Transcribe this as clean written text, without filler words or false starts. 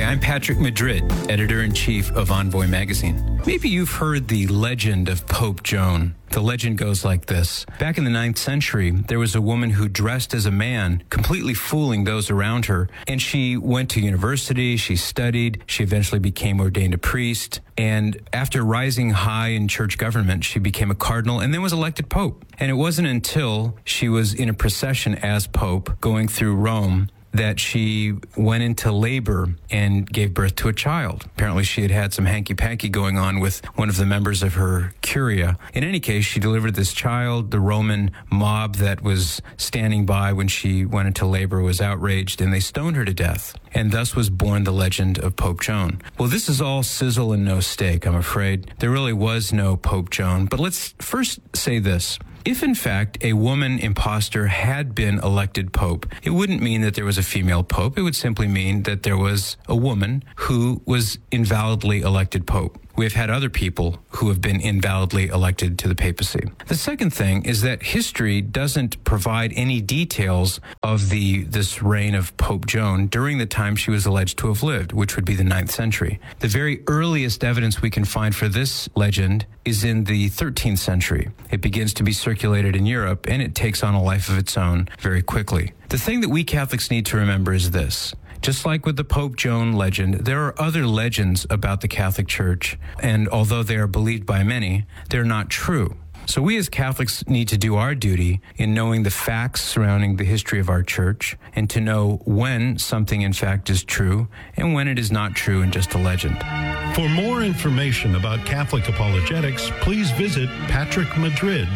I'm Patrick Madrid, editor-in-chief of Envoy magazine. Maybe you've heard the legend of Pope Joan. The legend goes like this. Back in the 9th century, there was a woman who dressed as a man, completely fooling those around her. And she went to university, she studied, she eventually became ordained a priest. And after rising high in church government, she became a cardinal and then was elected pope. And it wasn't until she was in a procession as pope going through Rome that she went into labor and gave birth to a child. Apparently she had some hanky-panky going on with one of the members of her curia. In any case, she delivered this child. The Roman mob that was standing by when she went into labor was outraged, and they stoned her to death. And thus was born the legend of Pope Joan. Well, this is all sizzle and no steak, I'm afraid. There really was no Pope Joan. But let's first say this. If, in fact, a woman impostor had been elected pope, it wouldn't mean that there was a female pope. It would simply mean that there was a woman who was invalidly elected pope. We've had other people who have been invalidly elected to the papacy. The second thing is that history doesn't provide any details of this reign of Pope Joan during the time she was alleged to have lived, which would be the 9th century. The very earliest evidence we can find for this legend is in the 13th century. It begins to be circulated in Europe, and it takes on a life of its own very quickly. The thing that we Catholics need to remember is this. Just like with the Pope Joan legend, there are other legends about the Catholic Church, and although they are believed by many, they're not true. So we as Catholics need to do our duty in knowing the facts surrounding the history of our church and to know when something in fact is true and when it is not true and just a legend. For more information about Catholic apologetics, please visit patrickmadrid.com.